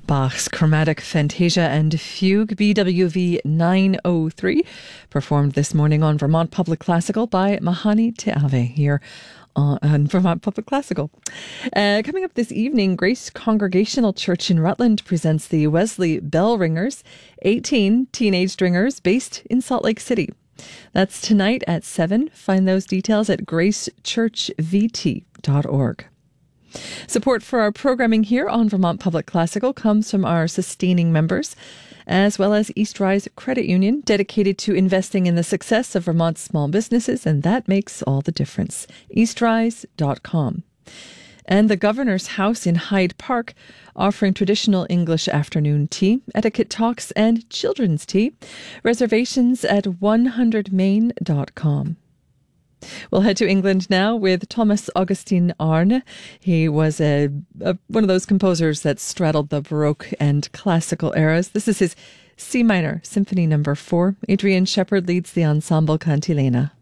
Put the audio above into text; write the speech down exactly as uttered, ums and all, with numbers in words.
Bach's Chromatic Fantasia and Fugue, B W V nine oh three, performed this morning on Vermont Public Classical by Mahani Te Ave here on Vermont Public Classical. Uh, coming up this evening, Grace Congregational Church in Rutland presents the Wesley Bell Ringers, eighteen teenage stringers based in Salt Lake City. That's tonight at seven. Find those details at grace church v t dot org. Support for our programming here on Vermont Public Classical comes from our sustaining members, as well as East Rise Credit Union, dedicated to investing in the success of Vermont's small businesses, and that makes all the difference. east rise dot com. And the Governor's House in Hyde Park, offering traditional English afternoon tea, etiquette talks, and children's tea. Reservations at one hundred main dot com. We'll head to England now with Thomas Augustin Arne. He was a, a one of those composers that straddled the Baroque and classical eras. This is his C minor Symphony number four. Adrian Shepard leads the Ensemble Cantilena.